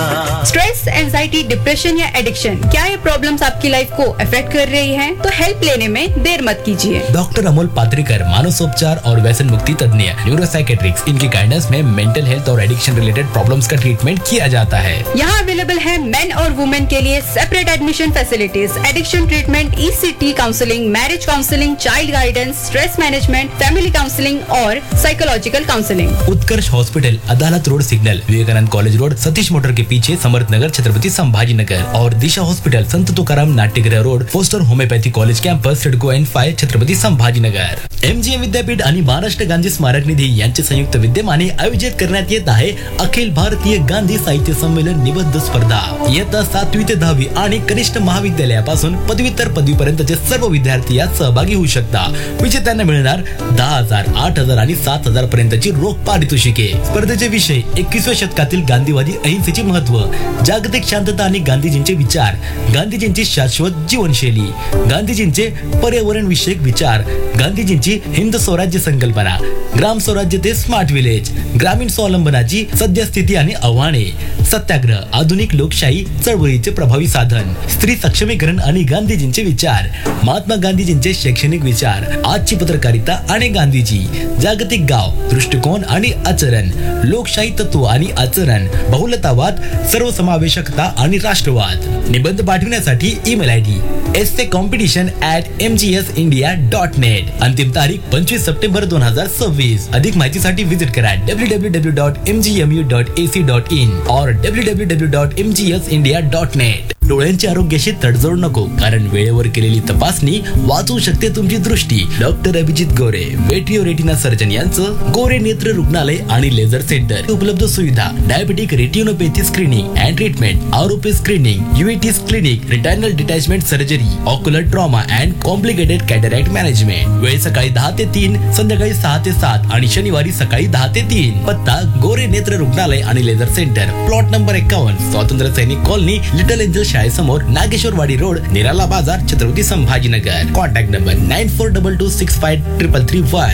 का। Stress, anxiety, depression या addiction, क्या ये प्रॉब्लम्स आपकी लाइफ को अफेक्ट कर रही हैं? तो हेल्प लेने में देर मत कीजिए। डॉक्टर अमोल पात्रिकर, मानसोपचार और व्यसन मुक्ति तज्ञ, न्यूरोसाइकेट्रिक्स, इनकी गाइडेंस में मेंटल हेल्थ और एडिक्शन रिलेटेड प्रॉब्लम्स का ट्रीटमेंट किया जाता है। यहाँ अवेलेबल है मेन और वुमेन के लिए separate admission facilities, addiction treatment, ECT counselling, marriage counselling, child guidance, stress management, family counselling और साइकोलॉजिकल काउंसलिंग। उत्कर्ष हॉस्पिटल, अदालत road signal, Vivekananda college road, Satish motor के पीछे, समर्थ नगर, छत्रपति संभाजी नगर। और दिशा हॉस्पिटल, संत तुकाराम नाट्यगृह road, poster homeopathy college campus, CIDCO N5, Chhatrapati Sambhaji Nagar. MGM विद्यापीठ आणि महाराष्ट्र गांधी स्मारक निधी यांचे संयुक्त विद्यमाने आयोजित करण्यात येत आहे अखिल भारतीय गांधी साहित्य संमेलन निबंध स्पर्धा। इयत्ता 7वी ते 10वी आणि कनिष्ठ महाविद्यालयापासून पदव्युत्तर पदवीपर्यंतचे सर्व विद्यार्थी यात सहभागी होऊ शकता। विजेत्यांना मिळणार 10,000, 8,000 आणि 7,000 पर्यंतची रोख पारितोषिके। स्पर्धेचे विषय 21व्या शतकातील गांधीवादी अहिंसेचे महत्व, जागतिक शांतता आणि गांधीजींचे विचार, गांधीजींची शाश्वत जीवनशैली, गांधीजींचे पर्यावरण विषयक विचार, गांधीजींची हिंद स्वराज्य संकल्पना, ग्राम स्वराज्य ते स्मार्ट विलेज, ग्रामीण स्वावलंबनाची सद्यस्थिती आणि आव्हाने, सत्याग्रह, आधुनिक लोकशाही चळवळीचे प्रभावी साधन, स्त्री सक्षमीकरण आणि गांधीजींचे विचार, महात्मा गांधीजींचे शैक्षणिक विचार, आजची पत्रकारिता आणि गांधीजी, जागतिक गाव, दृष्टिकोन आणि आचरण, लोकशाही तत्व आणि आचरण, बहुलतावाद, सर्वसमावेशकता आणि राष्ट्रवाद। निबंध पाठवण्यासाठी ईमेल ID essaycompetition@mgsindia.net। अंतिम तारीख 25 सप्टेंबर 2026। अधिक माहितीसाठी विजिट करा www.mgmu.ac.in और www.mgsindia.net। डोळ्यांच्या आरोग्याशी तडजोड नको, कारण वेळेवर केलेली तपासणी वाचवू शकते तुमची दृष्टी। डॉक्टर अभिजित गोरे, वेट्रिओ रेटिना सर्जन यांचं गोरे नेत्र रुग्णालय आणि लेझर सेंटर। उपलब्ध सुविधा: diabetic retinopathy screening and treatment, आरोपी screening, UVT clinic, रिटायनल detachment surgery, ocular trauma and complicated cataract management. वेळ सकाळी 10 ते 3, संध्याकाळी 6 ते 7 आणि शनिवारी सकाळी 10 ते 3। पत्ता: गोरे नेत्र रुग्णालय आणि लेझर सेंटर, प्लॉट नंबर 51, स्वातंत्र्य सैनिक colony, little angel शाळेसमोर, Nageshwarwadi road, निराला बाजार, छत्रपती संभाजीनगर। Contact number 9422653331।